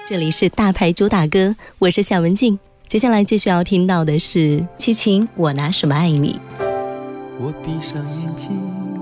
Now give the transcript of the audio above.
这里是大牌主打歌，我是夏文静。接下来继续要听到的是齐秦《我拿什么爱你》。 我闭上眼睛，